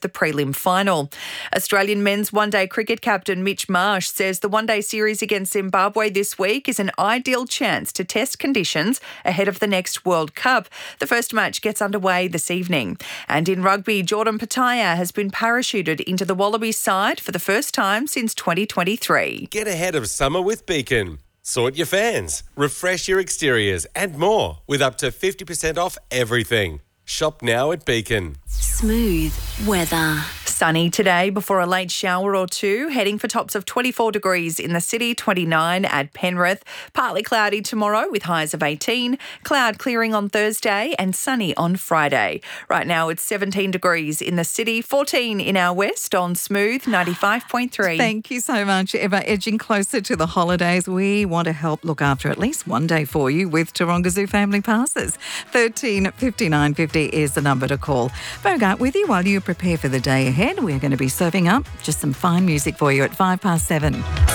the prelim final. Australian men's one-day cricket captain Mitch Marsh says the one-day series against Zimbabwe this week is an ideal chance to test conditions ahead of the next World Cup. The first match gets underway this evening. And in rugby, Jordan Petaia has been parachuted into the Wallabies side for the first time since 2023. Get ahead of summer with Beacon. Sort your fans, refresh your exteriors and more with up to 50% off everything. Shop now at Beacon. Smooth weather. Sunny today before a late shower or two, heading for tops of 24 degrees in the city, 29 at Penrith. Partly cloudy tomorrow with highs of 18, cloud clearing on Thursday and sunny on Friday. Right now it's 17 degrees in the city, 14 in our west on Smooth 95.3. Thank you so much, Eva. Edging closer to the holidays, we want to help look after at least one day for you with Taronga Zoo Family Passes. 13 59 50 is the number to call. Bogart with you while you prepare for the day ahead. We're going to be serving up just some fine music for you at 7:05.